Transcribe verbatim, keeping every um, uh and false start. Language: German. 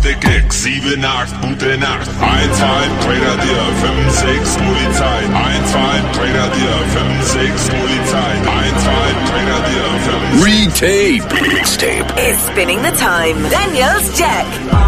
der Gag, sieben, acht, gute Nacht. eins, zwei, Predator, fünf, sechs, Polizei. eins, zwei, Predator, fünf, sechs, Polizei. eins, zwei, Predator, fünf, Retape. Mixtape. Is spinning the time. Daniel's Jack.